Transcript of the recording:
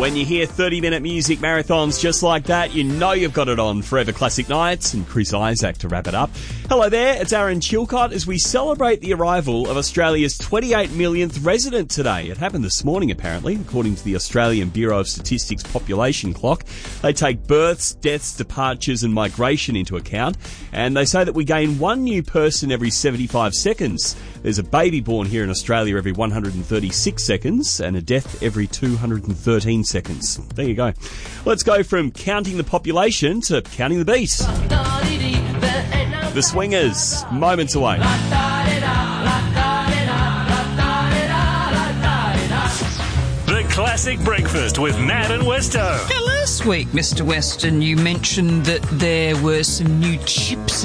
When you hear 30-minute music marathons just like that, you know you've got it on Forever Classic Nights and Chris Isaac to wrap it up. Hello there, it's Aaron Chilcott as we celebrate the arrival of Australia's 28 millionth resident today. It happened this morning, apparently, according to the Australian Bureau of Statistics population clock. They take births, deaths, departures and migration into account, and they say that we gain one new person every 75 seconds. There's a baby born here in Australia every 136 seconds and a death every 213 seconds. There you go. Let's go from counting the population to counting the beat. The Swingers, moments away. The Classic Breakfast with Matt and Westo. Now, last week, Mr. Weston, you mentioned that there were some new chips